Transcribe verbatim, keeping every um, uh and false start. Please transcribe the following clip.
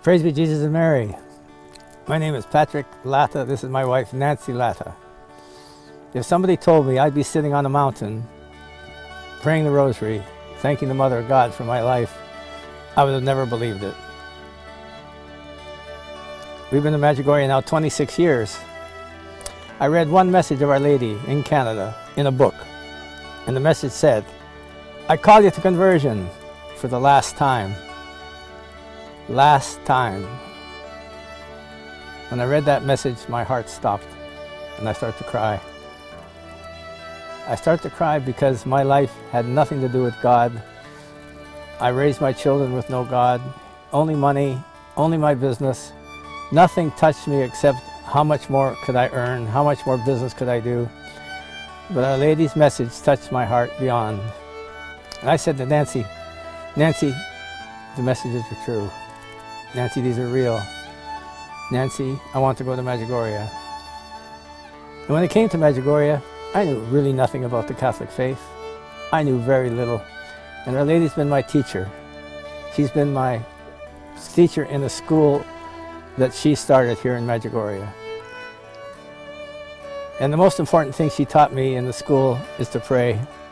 Praise be Jesus and Mary. My name is Patrick Latta. This is my wife, Nancy Latta. If somebody told me I'd be sitting on a mountain, praying the rosary, thanking the Mother of God for my life, I would have never believed it. We've been in Medjugorje now twenty-six years. I read one message of Our Lady in Canada in a book, and the message said, "I call you to conversion for the last time." Last time. When I read that message, my heart stopped and I started to cry. I started to cry because my life had nothing to do with God. I raised my children with no God, only money, only my business. Nothing touched me except how much more could I earn, how much more business could I do. But Our Lady's message touched my heart beyond. And I said to Nancy, Nancy, the messages are true. Nancy, these are real. Nancy, I want to go to Medjugorje. And when I came to Medjugorje, I knew really nothing about the Catholic faith. I knew very little. And Our Lady's been my teacher. She's been my teacher in a school that she started here in Medjugorje. And the most important thing she taught me in the school is to pray.